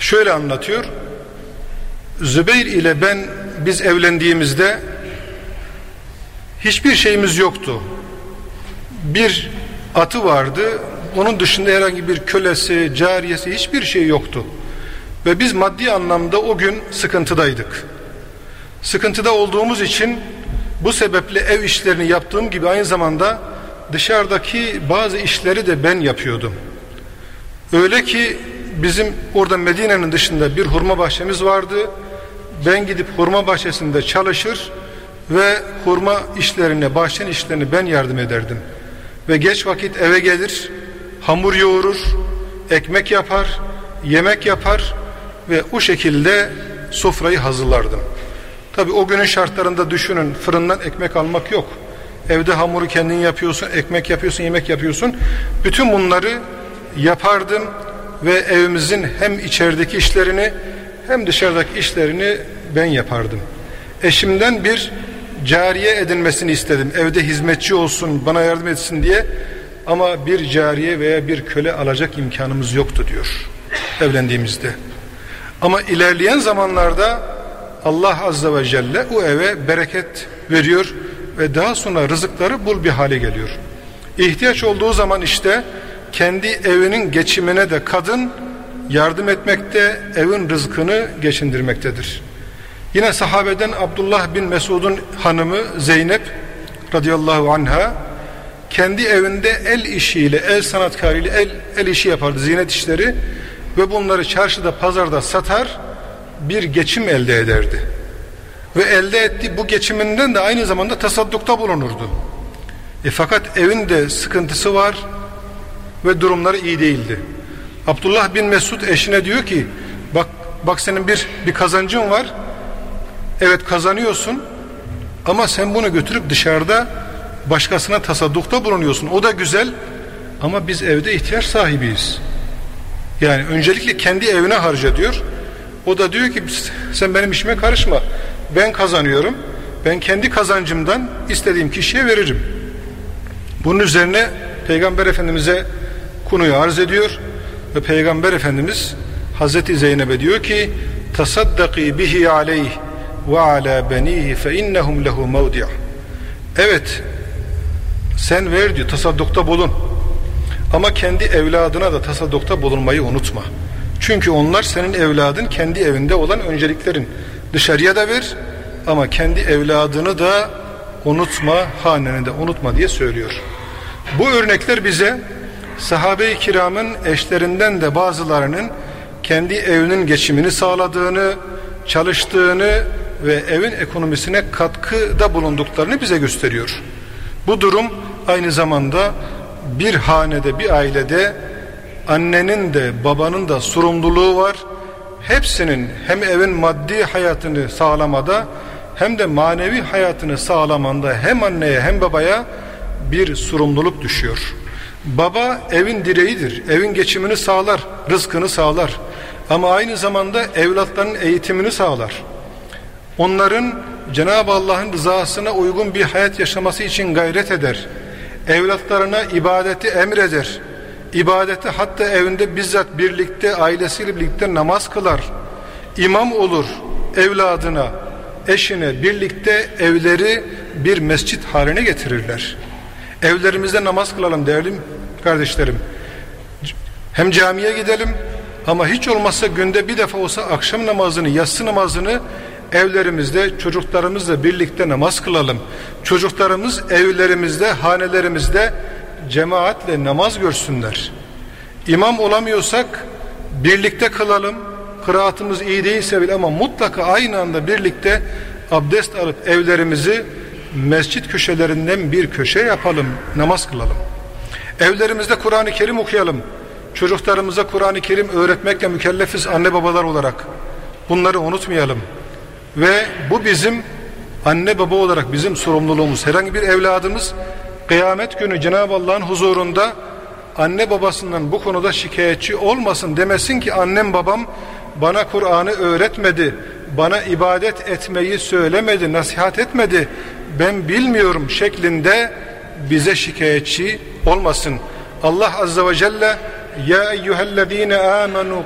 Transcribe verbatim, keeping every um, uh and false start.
Şöyle anlatıyor. Zübeyir ile ben biz evlendiğimizde hiçbir şeyimiz yoktu. Bir atı vardı. Onun dışında herhangi bir kölesi, cariyesi, hiçbir şey yoktu. Ve biz maddi anlamda o gün sıkıntıdaydık. Sıkıntıda olduğumuz için bu sebeple ev işlerini yaptığım gibi aynı zamanda dışarıdaki bazı işleri de ben yapıyordum. Öyle ki bizim orada Medine'nin dışında bir hurma bahçemiz vardı. Ben gidip hurma bahçesinde çalışır ve hurma işlerine, bahçenin işlerini ben yardım ederdim. Ve geç vakit eve gelir, hamur yoğurur, ekmek yapar, yemek yapar ve o şekilde sofrayı hazırlardım. Tabi o günün şartlarında düşünün, fırından ekmek almak yok. Evde hamuru kendin yapıyorsun, ekmek yapıyorsun, yemek yapıyorsun. Bütün bunları yapardım ve evimizin hem içerideki işlerini hem dışarıdaki işlerini ben yapardım. Eşimden bir cariye edinmesini istedim. Evde hizmetçi olsun, bana yardım etsin diye. Ama bir cariye veya bir köle alacak imkanımız yoktu diyor evlendiğimizde. Ama ilerleyen zamanlarda Allah Azze ve Celle o eve bereket veriyor ve daha sonra rızıkları bol bir hale geliyor. İhtiyaç olduğu zaman işte kendi evinin geçimine de kadın yardım etmekte, evin rızkını geçindirmektedir. Yine sahabeden Abdullah bin Mesud'un hanımı Zeynep radıyallahu anha kendi evinde el işiyle, el sanatkarıyla el, el işi yapardı, ziynet işleri ve bunları çarşıda, pazarda satar, bir geçim elde ederdi. Ve elde ettiği bu geçiminden de aynı zamanda tasaddukta bulunurdu. E fakat evin de sıkıntısı var ve durumları iyi değildi. Abdullah bin Mesud eşine diyor ki, bak bak senin bir bir kazancın var. Evet kazanıyorsun ama sen bunu götürüp dışarıda başkasına tasaddukta bulunuyorsun. O da güzel ama biz evde ihtiyaç sahibiyiz. Yani öncelikle kendi evine harca diyor. O da diyor ki sen benim işime karışma. Ben kazanıyorum. Ben kendi kazancımdan istediğim kişiye veririm. Bunun üzerine Peygamber Efendimiz'e konuyu arz ediyor ve Peygamber Efendimiz Hazreti Zeynep'e diyor ki tasaddaki bihi aleyh ve ala benihi fe innehum lehu mevdi'. Evet sen ver diyor, tasaddukta bulun ama kendi evladına da tasaddukta bulunmayı unutma. Çünkü onlar senin evladın, kendi evinde olan önceliklerin. Dışarıya da ver ama kendi evladını da unutma, haneni de unutma diye söylüyor. Bu örnekler bize sahabe-i kiramın eşlerinden de bazılarının kendi evinin geçimini sağladığını, çalıştığını ve evin ekonomisine katkıda bulunduklarını bize gösteriyor. Bu durum aynı zamanda bir hanede, bir ailede annenin de babanın da sorumluluğu var. Hepsinin hem evin maddi hayatını sağlamada hem de manevi hayatını sağlamanda hem anneye hem babaya bir sorumluluk düşüyor. Baba evin direğidir. Evin geçimini sağlar, rızkını sağlar. Ama aynı zamanda evlatların eğitimini sağlar. Onların Cenab-ı Allah'ın rızasına uygun bir hayat yaşaması için gayret eder. Evlatlarına ibadeti emreder. İbadeti hatta evinde bizzat birlikte, ailesiyle birlikte namaz kılar. İmam olur evladına, eşine birlikte evleri bir mescit haline getirirler. Evlerimizde namaz kılalım değerli kardeşlerim. Hem camiye gidelim ama hiç olmazsa günde bir defa olsa akşam namazını, yatsı namazını evlerimizde çocuklarımızla birlikte namaz kılalım. Çocuklarımız evlerimizde, hanelerimizde cemaatle namaz görsünler. İmam olamıyorsak birlikte kılalım. Kıraatımız iyi değilse bile ama mutlaka aynı anda birlikte abdest alıp evlerimizi mescit köşelerinden bir köşe yapalım, namaz kılalım. Evlerimizde Kur'an-ı Kerim okuyalım. Çocuklarımıza Kur'an-ı Kerim öğretmekle mükellefiz anne babalar olarak. Bunları unutmayalım. Ve bu bizim anne baba olarak bizim sorumluluğumuz. Herhangi bir evladımız kıyamet günü Cenab-ı Allah'ın huzurunda anne babasından bu konuda şikayetçi olmasın, demesin ki annem babam bana Kur'an'ı öğretmedi, bana ibadet etmeyi söylemedi, nasihat etmedi, ben bilmiyorum şeklinde bize şikayetçi olmasın. Allah Azze ve Celle ya eyyühellezine amenu